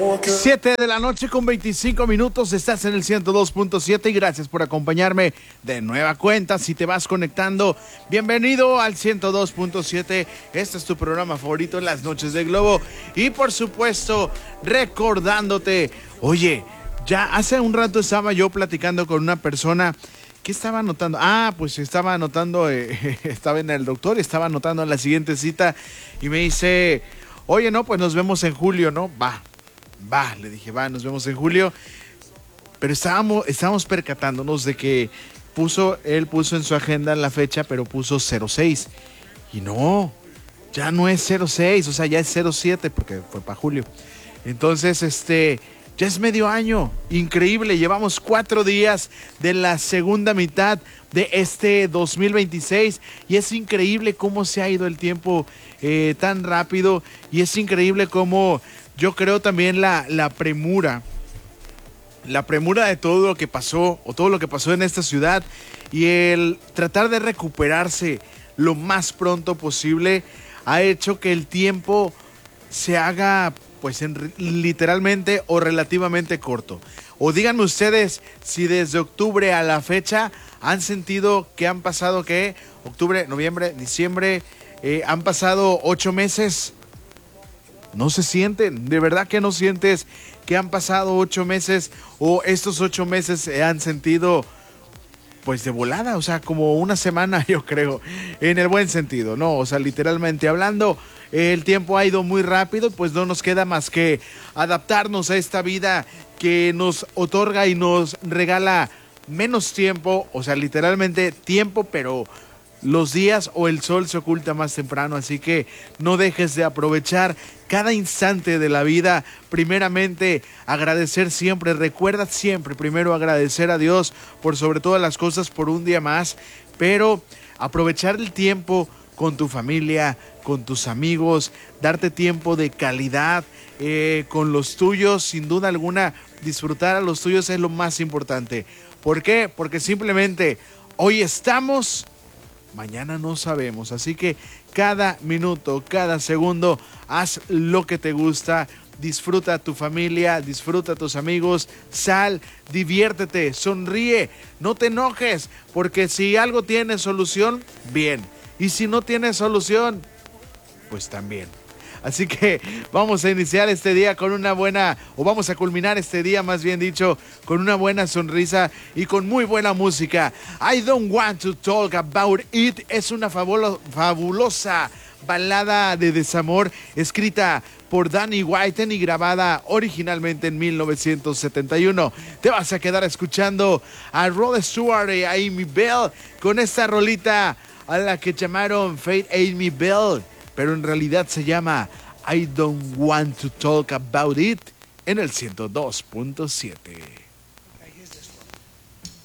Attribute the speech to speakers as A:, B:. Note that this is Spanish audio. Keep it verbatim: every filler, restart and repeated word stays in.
A: siete de la noche con veinticinco minutos, estás en el ciento dos punto siete y gracias por acompañarme de nueva cuenta. Si te vas conectando, bienvenido al ciento dos punto siete. Este es tu programa favorito en las noches de Globo. Y por supuesto, recordándote, oye, ya hace un rato estaba yo platicando con una persona. ¿Qué estaba anotando? Ah, pues estaba anotando, eh, estaba en el doctor, estaba anotando la siguiente cita y me dice, oye, no, pues nos vemos en julio, ¿no? Va. Va, le dije, va, nos vemos en julio. Pero estábamos, estábamos percatándonos de que puso, él puso en su agenda la fecha, pero puso cero seis. Y no, ya no es cero seis, o sea, ya es cero siete, porque fue para julio. Entonces, este, ya es medio año. Increíble, llevamos cuatro días de la segunda mitad de este dos mil veintiséis. Y es increíble cómo se ha ido el tiempo eh, tan rápido. Y es increíble cómo... Yo creo también la, la premura, la premura de todo lo que pasó o todo lo que pasó en esta ciudad y el tratar de recuperarse lo más pronto posible ha hecho que el tiempo se haga pues en, literalmente o relativamente corto. O díganme ustedes si desde octubre a la fecha han sentido que han pasado, ¿qué? Octubre, noviembre, diciembre, eh, han pasado ocho meses. No se sienten, de verdad que no sientes que han pasado ocho meses o estos ocho meses se han sentido pues de volada, o sea, como una semana yo creo, en el buen sentido, ¿no? O sea, literalmente hablando, el tiempo ha ido muy rápido, pues no nos queda más que adaptarnos a esta vida que nos otorga y nos regala menos tiempo, o sea, literalmente tiempo, pero... los días o el sol se oculta más temprano, así que no dejes de aprovechar cada instante de la vida. Primeramente, agradecer siempre, recuerda siempre, primero agradecer a Dios por sobre todas las cosas por un día más, pero aprovechar el tiempo con tu familia, con tus amigos, darte tiempo de calidad eh, con los tuyos, sin duda alguna, disfrutar a los tuyos es lo más importante. ¿Por qué? Porque simplemente hoy estamos... mañana no sabemos, así que cada minuto, cada segundo, haz lo que te gusta, disfruta a tu familia, disfruta a tus amigos, sal, diviértete, sonríe, no te enojes, porque si algo tiene solución, bien, y si no tiene solución, pues también. Así que vamos a iniciar este día con una buena, o vamos a culminar este día, más bien dicho, con una buena sonrisa y con muy buena música. I Don't Want to Talk About It es una fabulo, fabulosa balada de desamor escrita por Danny Whiten y grabada originalmente en mil novecientos setenta y uno. Te vas a quedar escuchando a Rod Stewart y a Amy Bell con esta rolita a la que llamaron Fate Amy Bell, pero en realidad se llama I Don't Want to Talk About It en el ciento dos punto siete.